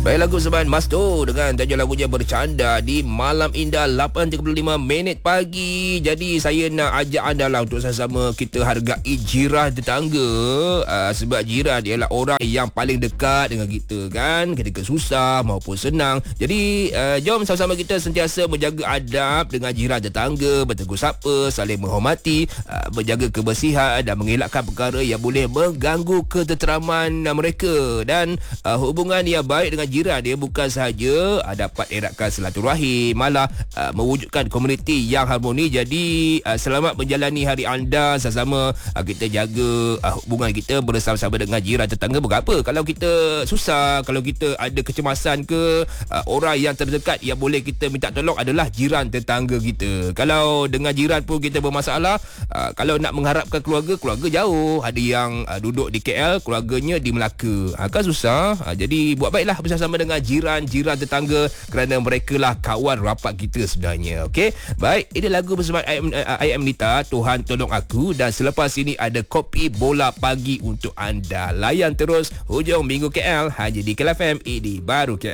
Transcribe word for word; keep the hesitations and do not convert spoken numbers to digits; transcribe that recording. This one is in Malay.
Baik, lagu Seban Masto dengan tajuk lagunya Bercanda di Malam Indah lapan tiga puluh lima minit pagi. Jadi saya nak ajak anda lah untuk sama-sama kita hargai jiran tetangga. uh, Sebab jiran ialah orang yang paling dekat dengan kita kan, ketika susah maupun senang. Jadi uh, jom sama-sama kita sentiasa menjaga adab dengan jiran tetangga, bertegur sapa, saling menghormati, uh, menjaga kebersihan dan mengelakkan perkara yang boleh mengganggu ketenteraman uh, mereka. Dan uh, hubungan yang baik dengan jiran dia bukan sahaja uh, dapat eratkan silaturahim, malah uh, mewujudkan komuniti yang harmoni. Jadi uh, selamat menjalani hari anda sama-sama. uh, kita jaga uh, hubungan kita bersama-sama dengan jiran tetangga. Berapa kalau kita susah, kalau kita ada kecemasan ke, uh, orang yang terdekat yang boleh kita minta tolong adalah jiran tetangga kita. Kalau dengan jiran pun kita bermasalah, uh, kalau nak mengharapkan keluarga, keluarga jauh, ada yang uh, duduk di K L, keluarganya di Melaka, uh, kan susah. uh, jadi buat baiklah bersama dengan jiran-jiran tetangga, kerana mereka lah kawan rapat kita sebenarnya. Okey, baik, ini lagu bersama I M, uh, I M Nita, Tuhan Tolong Aku. Dan selepas ini ada kopi bola pagi untuk anda. Layan terus hujung minggu K L hanya di K L F M, ini baru K L.